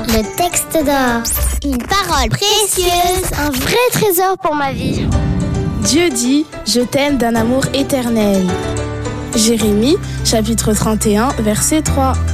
Le texte d'or. Une parole précieuse, un vrai trésor pour ma vie. Dieu dit « Je t'aime d'un amour éternel ». Jérémie, chapitre 31, verset 3.